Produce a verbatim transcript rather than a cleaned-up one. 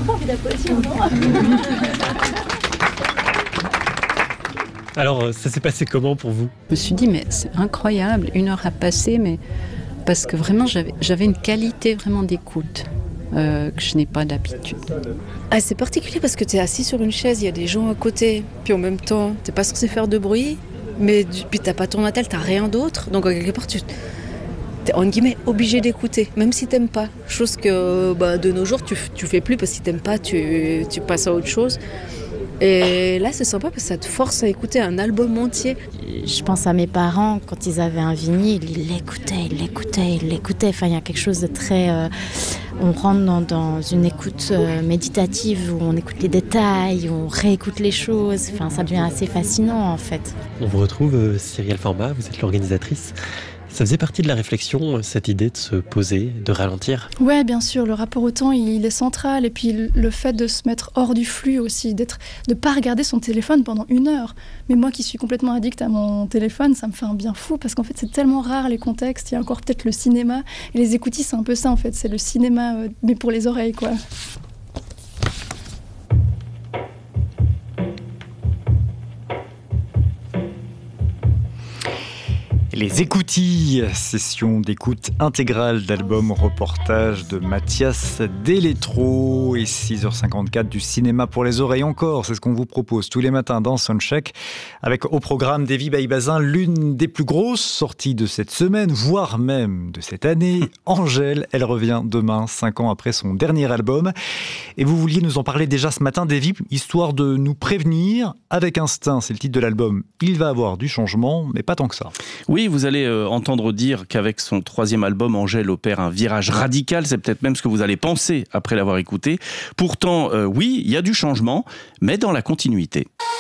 un peu envie d'applaudir, non? Alors, ça s'est passé comment pour vous? Je me suis dit, mais c'est incroyable, une heure a passé, mais parce que vraiment, j'avais, j'avais une qualité vraiment d'écoute euh, que je n'ai pas d'habitude. Ah, c'est particulier parce que tu es assis sur une chaise, il y a des gens à côté, puis en même temps, tu n'es pas censé faire de bruit, mais du, puis tu n'as pas ton attel, tu n'as rien d'autre, donc quelque part, tu es en guillemets obligé d'écouter, même si tu n'aimes pas. Chose que bah, de nos jours, tu ne fais plus parce que si tu n'aimes pas, tu, tu passes à autre chose. Et là, c'est sympa parce que ça te force à écouter un album entier. Je pense à mes parents, quand ils avaient un vinyle, ils l'écoutaient, ils l'écoutaient, ils l'écoutaient. Enfin, il y a quelque chose de très... Euh, on rentre dans, dans une écoute euh, méditative où on écoute les détails, où on réécoute les choses. Enfin, ça devient assez fascinant, en fait. On vous retrouve, euh, Cyrielle Format, vous êtes l'organisatrice. Ça faisait partie de la réflexion, cette idée de se poser, de ralentir? Ouais, bien sûr, le rapport au temps, il est central. Et puis le fait de se mettre hors du flux aussi, d'être, de ne pas regarder son téléphone pendant une heure. Mais moi qui suis complètement addict à mon téléphone, ça me fait un bien fou parce qu'en fait, c'est tellement rare les contextes. Il y a encore peut-être le cinéma. Et les écoutilles, c'est un peu ça en fait. C'est le cinéma, euh, mais pour les oreilles, quoi. Les écoutilles, session d'écoute intégrale d'album reportage de Mathias Delétro et six heures cinquante-quatre du cinéma pour les oreilles encore. C'est ce qu'on vous propose tous les matins dans Soundcheck avec au programme d'Evie Baïbazin l'une des plus grosses sorties de cette semaine, voire même de cette année. Angèle, elle revient demain, cinq ans après son dernier album. Et vous vouliez nous en parler déjà ce matin, Davy, histoire de nous prévenir. Avec instinct, c'est le titre de l'album. Il va avoir du changement, mais pas tant que ça. Oui, vous allez euh, entendre dire qu'avec son troisième album, Angèle opère un virage radical. C'est peut-être même ce que vous allez penser après l'avoir écouté. Pourtant, euh, oui, il y a du changement, mais dans la continuité.